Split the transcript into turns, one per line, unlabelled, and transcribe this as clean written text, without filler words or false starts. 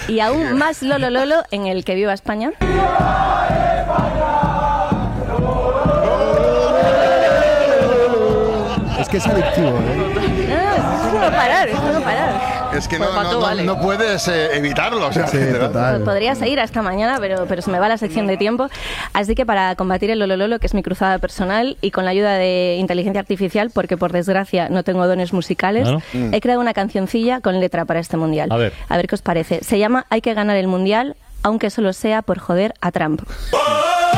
Y aún más Lolo Lolo en el Que Viva España.
Es que es adictivo, ¿eh?
Es no parar, es no parar.
Es que
Pues vale.
no puedes evitarlo. O sea,
Sí, total.
Podría seguir hasta mañana, pero se me va la sección de tiempo. Así que para combatir el Lolo Lolo, que es mi cruzada personal, y con la ayuda de inteligencia artificial, porque por desgracia no tengo dones musicales,
Claro.
he creado una cancioncilla con letra para este mundial.
A ver
qué os parece. Se llama Hay que ganar el mundial, aunque solo sea por joder a Trump.